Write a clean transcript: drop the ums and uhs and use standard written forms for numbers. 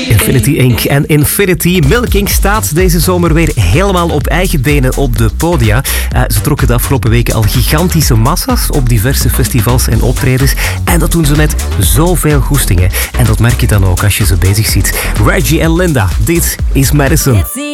Infinity Inc. en Infinity Milking staat deze zomer weer helemaal op eigen benen op de podia. Ze trokken de afgelopen weken al gigantische massa's op diverse festivals en optredens. En dat doen ze met zoveel goestingen. En dat merk je dan ook als je ze bezig ziet. Reggie en Linda, dit is Madison.